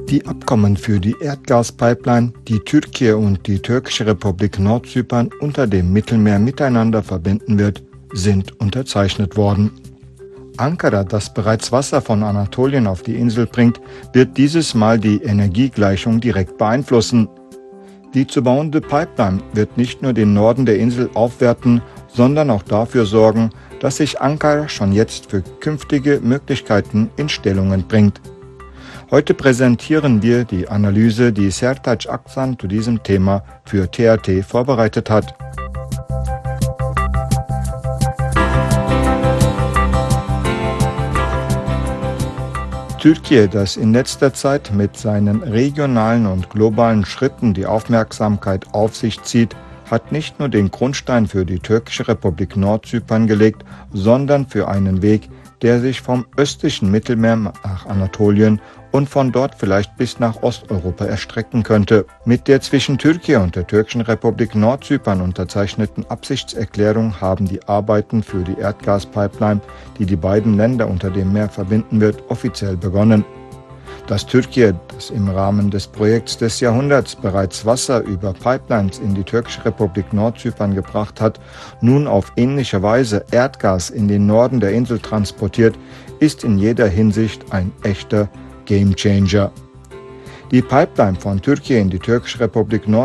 Die Abkommen für die Erdgaspipeline, die Türkei und die Türkische Republik Nordzypern unter dem Mittelmeer miteinander verbinden wird, sind unterzeichnet worden. Ankara, das bereits Wasser von Anatolien auf die Insel bringt, wird dieses Mal die Energiegleichung direkt beeinflussen. Die zu bauende Pipeline wird nicht nur den Norden der Insel aufwerten, sondern auch dafür sorgen, dass sich Ankara schon jetzt für künftige Möglichkeiten in Stellungen bringt. Heute präsentieren wir die Analyse, die Sertaç Aksan zu diesem Thema für TRT vorbereitet hat. Türkei, das in letzter Zeit mit seinen regionalen und globalen Schritten die Aufmerksamkeit auf sich zieht, hat nicht nur den Grundstein für die Türkische Republik Nordzypern gelegt, sondern für einen Weg, der sich vom östlichen Mittelmeer nach Anatolien und von dort vielleicht bis nach Osteuropa erstrecken könnte. Mit der zwischen Türkei und der Türkischen Republik Nordzypern unterzeichneten Absichtserklärung haben die Arbeiten für die Erdgaspipeline, die die beiden Länder unter dem Meer verbinden wird, offiziell begonnen. Dass Türkei, das im Rahmen des Projekts des Jahrhunderts bereits Wasser über Pipelines in die Türkische Republik Nordzypern gebracht hat, nun auf ähnliche Weise Erdgas in den Norden der Insel transportiert, ist in jeder Hinsicht ein echter Gamechanger. Die Pipeline von Türkei in die Türkische Republik Nordzypern